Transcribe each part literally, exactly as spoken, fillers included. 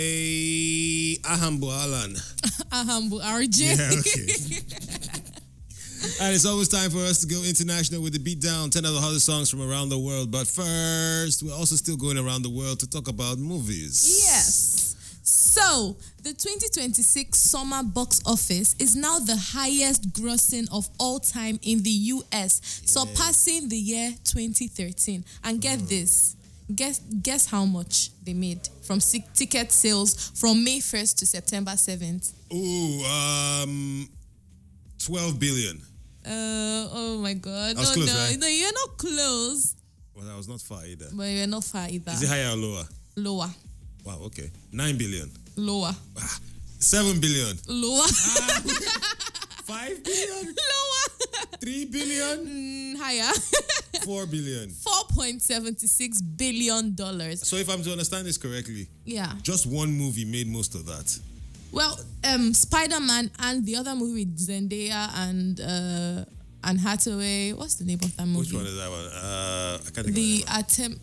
Hey, Ahambu Alan. Ahambu R J. Yeah, okay. And it's always time for us to go international with the Beatdown, ten of the hottest songs from around the world. But first, we're also still going around the world to talk about movies. Yes. So, the twenty twenty-six summer box office is now the highest grossing of all time in the U S, yeah. surpassing the year twenty thirteen. And get oh. this, guess guess how much they made from ticket sales from May first to September seventh. Ooh, um, twelve billion. Uh, oh my God. I was no, close, no, right? no, you're not close. Well, I was not far either. But you're not far either. Is it higher or lower? Lower. Wow, okay. Nine billion. Lower. Ah, Seven billion. Lower. Ah, five billion. Lower. Three billion. Mm, higher. Four billion. Four point seven six billion dollars. So if I'm to understand this correctly, yeah, just one movie made most of that. Well, um, Spider-Man and the other movie with Zendaya and uh, Anne Hathaway. What's the name of that movie? Which one is that one? Uh, I can't think the of that attempt,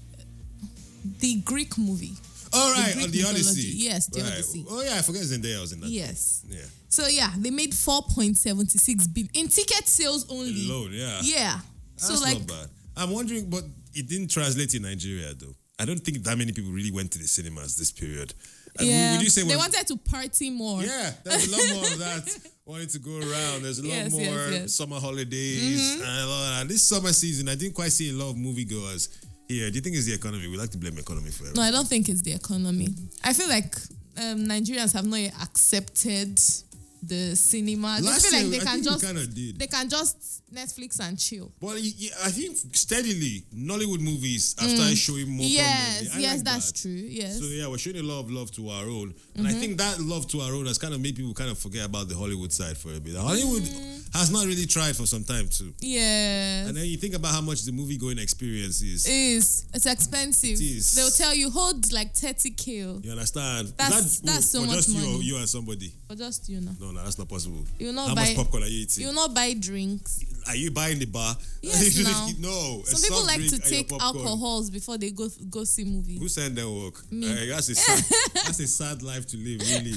the Greek movie. All right, the on the Odyssey. Yes, the right. Odyssey. Oh yeah, I forgot Zendaya was in that. Yes. Yeah. So yeah, they made four point seven six billion in ticket sales only. Alone, yeah. Yeah. That's so like, not bad. I'm wondering, but it didn't translate in Nigeria though. I don't think that many people really went to the cinemas this period. Yeah, would you say they when, wanted to party more. Yeah, there's a lot more of that wanting to go around. There's a lot yes, more yes, yes. summer holidays mm-hmm. and all that. This summer season, I didn't quite see a lot of moviegoers here. Do you think it's the economy? We like to blame the economy for everything. No, I don't think it's the economy. I feel like um, Nigerians have not yet accepted the cinema. Last they feel year, like they I can think just we kind of did. they can just Netflix and chill. Well, yeah, I think steadily Nollywood movies have started showing more. Yes, I yes, like that's that. true. Yes. So yeah, we're showing a lot of love to our own, and mm-hmm. I think that love to our own has kind of made people kind of forget about the Hollywood side for a bit. Hollywood mm. has not really tried for some time too. Yes. And then you think about how much the movie going experience is. It is. It's expensive. It is. They'll tell you hold like thirty K. You understand? That's that, that's so or much just money. you, or you and somebody. Or just you know. No, no, that's not possible. You not how buy, much popcorn are you eating? You not buy drinks. Are you buying the bar? Yes, now. No. Some people like to take alcohols before they go go see movies. Who said that work? Me. Uh, that's a sad, that's a sad life to live, really.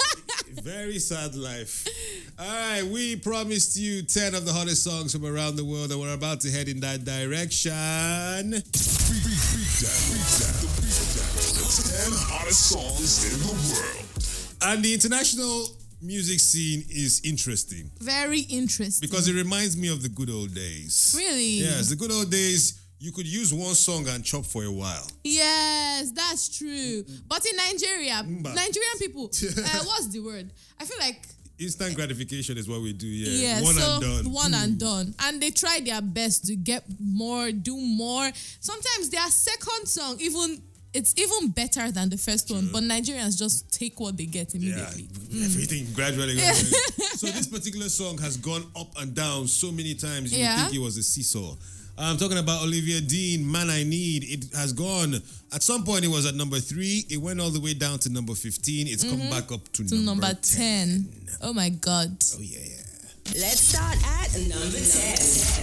Very sad life. All right, we promised you ten of the hottest songs from around the world, and we're about to head in that direction. The ten hottest songs in the world. And the international music scene is interesting. Very interesting. Because it reminds me of the good old days. Really? Yes, the good old days. You could use one song and chop for a while. Yes, that's true. But in Nigeria, Mba. Nigerian people, uh, what's the word? I feel like instant gratification is what we do, yeah. Yeah, one so and done. One and done. And they try their best to get more, do more. Sometimes their second song, even it's even better than the first one, but Nigerians just take what they get immediately. Yeah, mm. everything gradually. gradually. So this particular song has gone up and down so many times you yeah. would think it was a seesaw. I'm talking about Olivia Dean, Man I Need. It has gone, at some point it was at number three. It went all the way down to number fifteen. It's mm-hmm. come back up to, to number, number ten. ten. Oh my God. Oh yeah. Let's start at number ten.